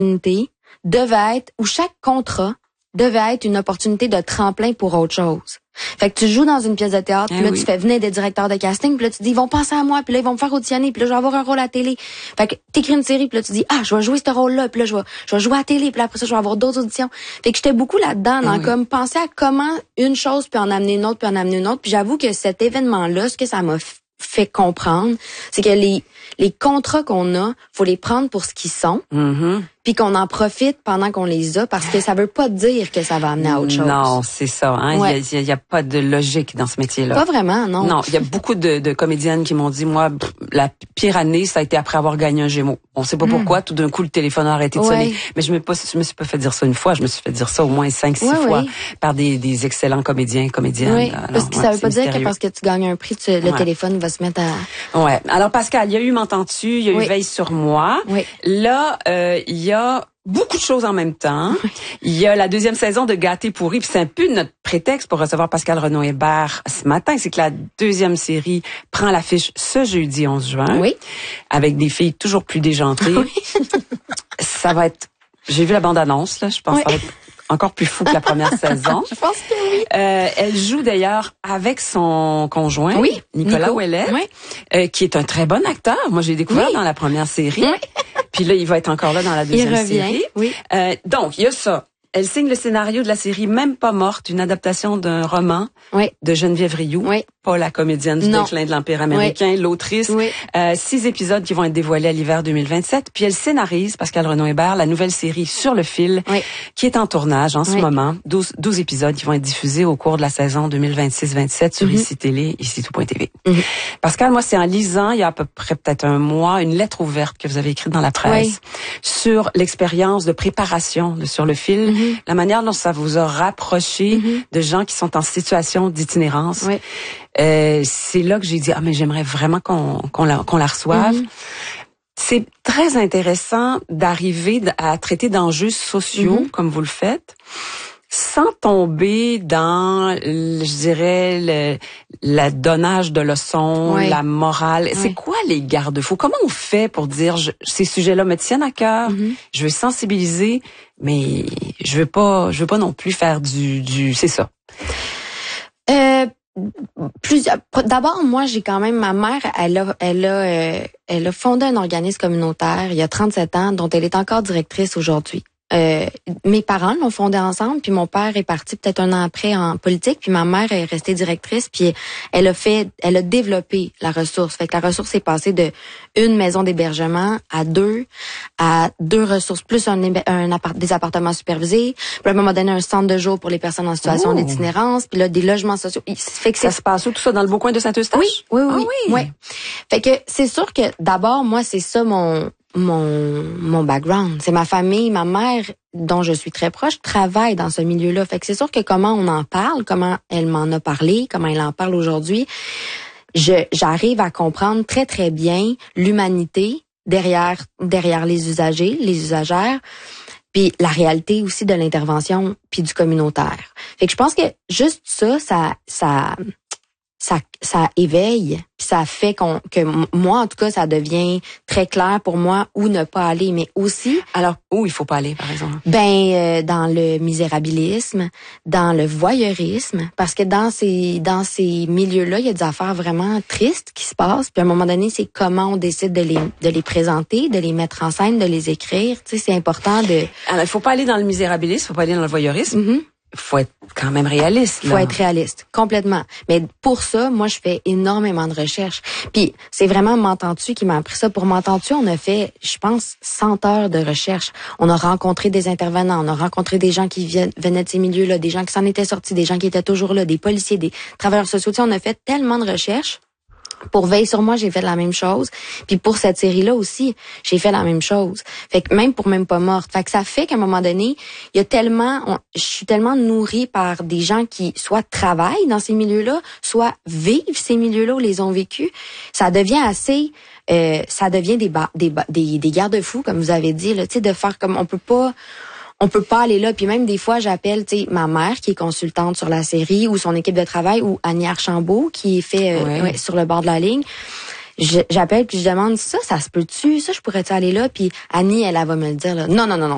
opportunité devait être, ou chaque contrat devait être une opportunité de tremplin pour autre chose. Fait que tu joues dans une pièce de théâtre, puis là, tu fais venir des directeurs de casting, puis là, tu dis, ils vont penser à moi, puis là, ils vont me faire auditionner, puis là, je vais avoir un rôle à la télé. Fait que t'écris une série, puis là, tu dis, je vais jouer ce rôle-là, puis là, je vais jouer à la télé, puis là, après ça, je vais avoir d'autres auditions. Fait que j'étais beaucoup là-dedans, dans comme penser à comment une chose peut en amener une autre, puis en amener une autre. Puis j'avoue que cet événement-là, ce que ça m'a fait comprendre, c'est que les contrats qu'on a, faut les prendre pour ce qu'ils sont. Puis qu'on en profite pendant qu'on les a, parce que ça veut pas dire que ça va amener à autre chose. Non, c'est ça. Hein? Il y a pas de logique dans ce métier-là. Pas vraiment, non. Non, il y a beaucoup de comédiennes qui m'ont dit, moi, la pire année, ça a été après avoir gagné un Gémeaux. On sait pas pourquoi, tout d'un coup, le téléphone a arrêté de sonner. Mais je me suis pas fait dire ça une fois, je me suis fait dire ça au moins 5-6 fois par des excellents comédiennes. Oui, parce que ça veut pas dire que parce que tu gagnes un prix, le téléphone va se mettre à... Ouais. Alors, Pascal, il y a eu M'entends-tu, il y a eu Veille sur moi. Là, il y a beaucoup de choses en même temps. Il y a la 2e saison de Gâté pourri, puis c'est un peu notre prétexte pour recevoir Pascal Renaud-Hébert ce matin, c'est que la 2e série prend l'affiche ce jeudi 11 juin. Avec des filles toujours plus déjantées. Ça va être... J'ai vu la bande-annonce, là, je pense que ça va être encore plus fou que la première saison. Je pense que oui. Elle joue d'ailleurs avec son conjoint, Nicolas Ouellet, qui est un très bon acteur. Moi, j'ai découvert dans la première série. Puis là, il va être encore là dans la 2e série. Donc, il y a ça. Elle signe le scénario de la série Même pas morte, une adaptation d'un roman de Geneviève Rioux, pas la comédienne du déclin de l'Empire américain, l'autrice. 6 épisodes qui vont être dévoilés à l'hiver 2027. Puis elle scénarise, Pascal Renaud-Hébert, la nouvelle série Sur le fil, qui est en tournage en ce moment. 12 épisodes qui vont être diffusés au cours de la saison 2026-27 sur ICI Télé, ICI-tout.tv. Pascal, moi, c'est en lisant, il y a à peu près peut-être un mois, une lettre ouverte que vous avez écrite dans la presse sur l'expérience de préparation de Sur le fil, la manière dont ça vous a rapproché de gens qui sont en situation d'itinérance. C'est là que j'ai dit, mais j'aimerais vraiment qu'on la reçoive. C'est très intéressant d'arriver à traiter d'enjeux sociaux comme vous le faites, sans tomber dans, je dirais, le donnage de leçons, la morale. C'est quoi les garde-fous? Comment on fait pour dire, ces sujets-là me tiennent à cœur, je veux sensibiliser, mais je veux pas non plus faire du c'est ça. D'abord, moi, j'ai quand même, ma mère, elle a fondé un organisme communautaire il y a 37 ans, dont elle est encore directrice aujourd'hui. Mes parents l'ont fondé ensemble, puis mon père est parti peut-être un an après en politique, puis ma mère est restée directrice, puis elle a développé la ressource. Fait que la ressource est passée de une maison d'hébergement à deux ressources, plus des appartements supervisés, puis à un moment donné un centre de jour pour les personnes en situation d'itinérance, puis là des logements sociaux. Fait que ça se passe où, tout ça dans le beau coin de Saint-Eustache? Oui. Fait que c'est sûr que d'abord, moi, c'est ça mon background. C'est ma famille, ma mère, dont je suis très proche, travaille dans ce milieu-là. Fait que c'est sûr que comment on en parle, comment elle m'en a parlé, comment elle en parle aujourd'hui, j'arrive à comprendre très, très bien l'humanité derrière les usagers, les usagères, puis la réalité aussi de l'intervention puis du communautaire. Fait que je pense que juste ça éveille, puis ça fait que moi, en tout cas, ça devient très clair pour moi où ne pas aller, mais aussi... Alors, où il faut pas aller, par exemple? Dans le misérabilisme, dans le voyeurisme, parce que dans ces milieux-là, il y a des affaires vraiment tristes qui se passent, puis à un moment donné, c'est comment on décide de les présenter, de les mettre en scène, de les écrire, tu sais, c'est important de... Alors, il faut pas aller dans le misérabilisme, il faut pas aller dans le voyeurisme. Faut être quand même réaliste. Faut être réaliste, complètement. Mais pour ça, moi, je fais énormément de recherches. Puis c'est vraiment M'entends-tu qui m'a appris ça. Pour M'entends-tu, on a fait, je pense, 100 heures de recherche. On a rencontré des intervenants, on a rencontré des gens qui venaient de ces milieux-là, des gens qui s'en étaient sortis, des gens qui étaient toujours là, des policiers, des travailleurs sociaux. Tu sais, on a fait tellement de recherches. Pour Veille sur moi, j'ai fait la même chose. Puis pour cette série-là aussi, j'ai fait la même chose. Fait que même pour Même pas morte. Fait que ça fait qu'à un moment donné, il y a je suis tellement nourrie par des gens qui soit travaillent dans ces milieux-là, soit vivent ces milieux-là ou les ont vécus. Ça devient assez, ça devient des garde-fous, comme vous avez dit, là, tu sais, de faire comme on peut pas aller là. Puis même des fois, j'appelle, tu sais, ma mère qui est consultante sur la série ou son équipe de travail ou Annie Archambault qui est fait sur le bord de la ligne. J'appelle puis je demande ça se peut-tu? Ça, je pourrais-tu aller là? Puis Annie, elle va me le dire, là. Non,